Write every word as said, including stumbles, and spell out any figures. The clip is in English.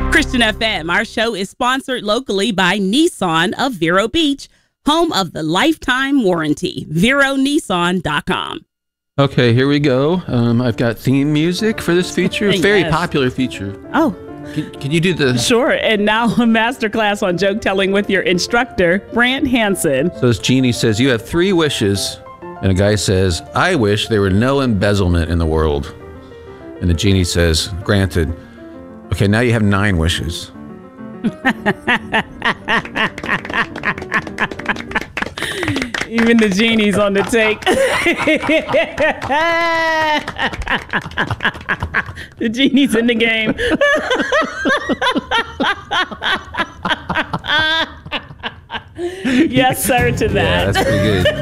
Christian F M, our show is sponsored locally by Nissan of Vero Beach, home of the lifetime warranty. Vero Nissan dot com. Okay, here we go. Um, I've got theme music for this feature. Yes. Very popular feature. Oh, Can, can you do the... sure. And now a masterclass on joke telling with your instructor, Brant Hansen. So this genie says, you have three wishes. And a guy says, I wish there were no embezzlement in the world. And the genie says, granted. Okay, now you have nine wishes. Even the genie's on the take. The genie's in the game. Yes, sir, to that. Yeah, that's pretty good.